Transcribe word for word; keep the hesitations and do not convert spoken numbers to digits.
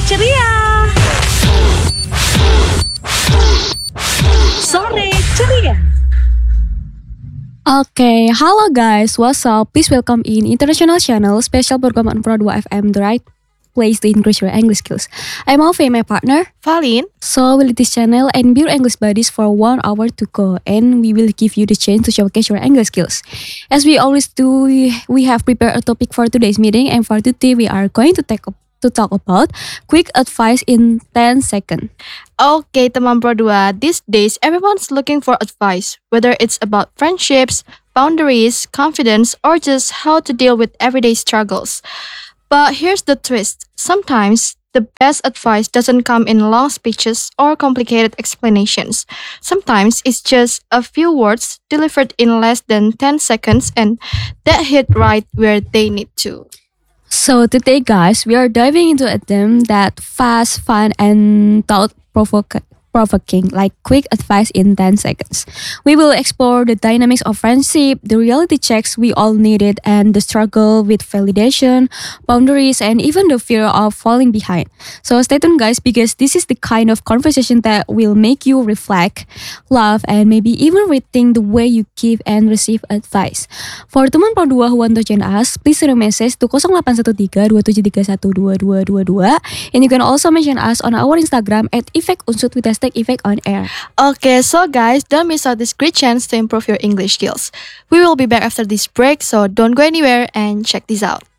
ceria. Sore ceria. Okay, hello guys, what's up? Please welcome in International Channel, special program on Pro dua F M, the right place to increase your English skills. I'm Alfie, my partner. Valin. So we'll this channel and be your English buddies for one hour to go, and we will give you the chance to showcase your English skills. As we always do, we, we have prepared a topic for today's meeting, and for today we are going to take up to talk about quick advice in ten seconds. Okay, teman Pro dua, these days everyone's looking for advice, whether it's about friendships, boundaries, confidence, or just how to deal with everyday struggles. But here's the twist. Sometimes the best advice doesn't come in long speeches or complicated explanations. Sometimes it's just a few words delivered in less than ten seconds and that hit right where they need to. So today, guys, we are diving into a theme that fast, fun, and thought-provoking. provoking, like quick advice in ten seconds. We will explore the dynamics of friendship, the reality checks we all needed, and the struggle with validation, boundaries, and even the fear of falling behind. So stay tuned, guys, because this is the kind of conversation that will make you reflect, laugh, and maybe even rethink the way you give and receive advice. For teman Pro dua who want to join us, please send a message to zero eight one tiga dua tujuh tiga satu dua dua dua dua, and you can also mention us on our Instagram at effect unsut with hashtag effect on air. Okay, so guys, don't miss out this great chance to improve your English skills. We will be back after this break, so don't go anywhere and check this out.